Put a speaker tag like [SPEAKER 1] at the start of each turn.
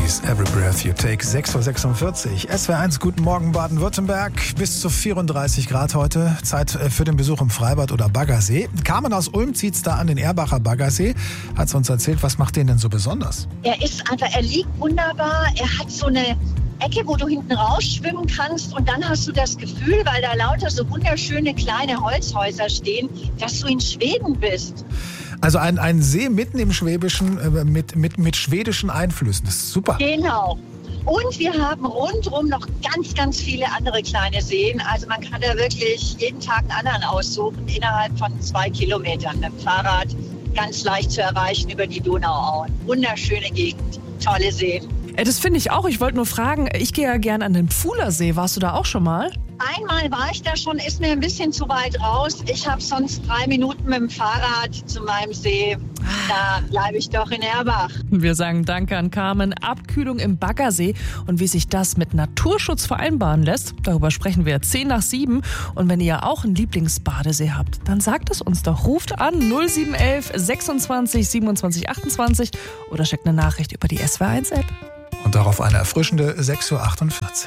[SPEAKER 1] Beasties, Every Breath You Take, 6:46 Uhr. SWR1, guten Morgen Baden-Württemberg. Bis zu 34 Grad heute. Zeit für den Besuch im Freibad oder Baggersee. Carmen aus Ulm zieht's da an den Erbacher Baggersee. Hat uns erzählt, was macht den denn so besonders?
[SPEAKER 2] Er liegt wunderbar. Er hat so eine Ecke, wo du hinten rausschwimmen kannst und dann hast du das Gefühl, weil da lauter so wunderschöne kleine Holzhäuser stehen, dass du in Schweden bist.
[SPEAKER 1] Also ein See mitten im Schwäbischen mit schwedischen Einflüssen. Das ist super.
[SPEAKER 2] Genau. Und wir haben rundherum noch ganz, ganz viele andere kleine Seen. Also man kann da wirklich jeden Tag einen anderen aussuchen, innerhalb von 2 Kilometern mit dem Fahrrad. Ganz leicht zu erreichen über die Donauauen. Wunderschöne Gegend, tolle Seen.
[SPEAKER 3] Das finde ich auch. Ich wollte nur fragen, ich gehe ja gern an den Pfuhlersee. Warst du da auch schon mal?
[SPEAKER 2] Einmal war ich da schon, ist mir ein bisschen zu weit raus. Ich habe sonst 3 Minuten mit dem Fahrrad zu meinem See. Da bleibe ich doch in Erbach.
[SPEAKER 3] Wir sagen Danke an Carmen. Abkühlung im Baggersee und wie sich das mit Naturschutz vereinbaren lässt, darüber sprechen wir 6:10. Und wenn ihr auch einen Lieblingsbadesee habt, dann sagt es uns doch. Ruft an 0711 26 27 28 oder schickt eine Nachricht über die SWR1-App.
[SPEAKER 1] Und darauf eine erfrischende 6:48 Uhr.